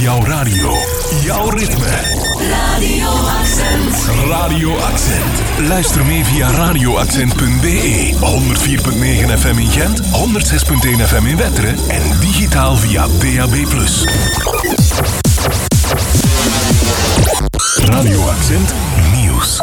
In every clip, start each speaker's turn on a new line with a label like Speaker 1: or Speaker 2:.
Speaker 1: Jouw radio. Jouw ritme.
Speaker 2: Radio Accent.
Speaker 1: Radio Accent. Luister mee via radioaccent.be. 104.9 FM in Gent, 106.1 FM in Wetteren en digitaal via DAB+. Radio Accent Nieuws.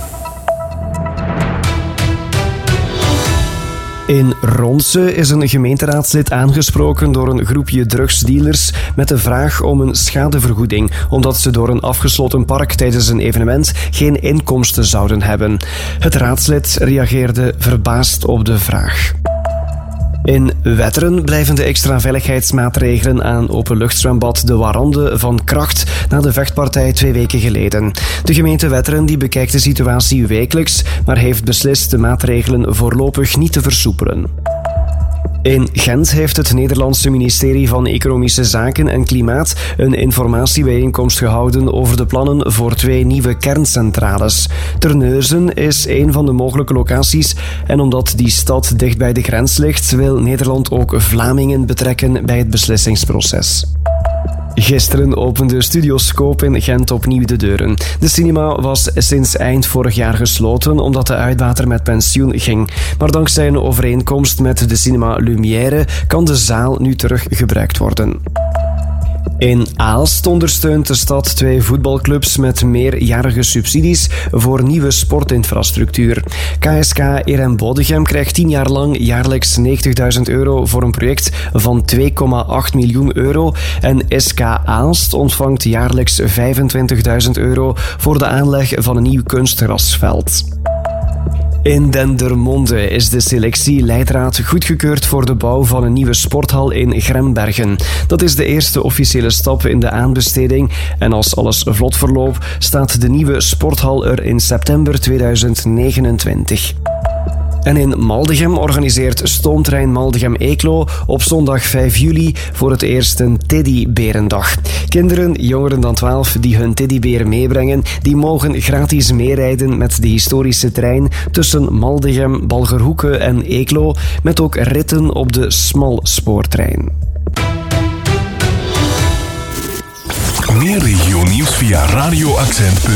Speaker 3: In Ronse is een gemeenteraadslid aangesproken door een groepje drugsdealers met de vraag om een schadevergoeding, omdat ze door een afgesloten park tijdens een evenement geen inkomsten zouden hebben. Het raadslid reageerde verbaasd op de vraag. In Wetteren blijven de extra veiligheidsmaatregelen aan openluchtzwembad De Warande van kracht na de vechtpartij 2 weken geleden. De gemeente Wetteren die bekijkt de situatie wekelijks, maar heeft beslist de maatregelen voorlopig niet te versoepelen. In Gent heeft het Nederlandse ministerie van Economische Zaken en Klimaat een informatiebijeenkomst gehouden over de plannen voor 2 nieuwe kerncentrales. Terneuzen is een van de mogelijke locaties en omdat die stad dicht bij de grens ligt, wil Nederland ook Vlamingen betrekken bij het beslissingsproces. Gisteren opende Studioscoop in Gent opnieuw de deuren. De cinema was sinds eind vorig jaar gesloten omdat de uitbater met pensioen ging. Maar dankzij een overeenkomst met de cinema Lumière kan de zaal nu terug gebruikt worden. In Aalst ondersteunt de stad 2 voetbalclubs met meerjarige subsidies voor nieuwe sportinfrastructuur. KSK Erem Bodegem krijgt 10 jaar lang jaarlijks €90.000 voor een project van €2,8 miljoen en SK Aalst ontvangt jaarlijks €25.000 voor de aanleg van een nieuw kunstgrasveld. In Dendermonde is de selectie-leidraad goedgekeurd voor de bouw van een nieuwe sporthal in Grembergen. Dat is de eerste officiële stap in de aanbesteding en als alles vlot verloopt staat de nieuwe sporthal er in september 2029. En in Maldegem organiseert Stoomtrein Maldegem-Eeklo op zondag 5 juli voor het eerst een teddyberendag. Kinderen jongeren dan 12 die hun teddyberen meebrengen, die mogen gratis meerijden met de historische trein tussen Maldegem, Balgerhoeke en Eeklo, met ook ritten op de smalspoortrein.
Speaker 1: Meer regionieuws via radioaccent.be.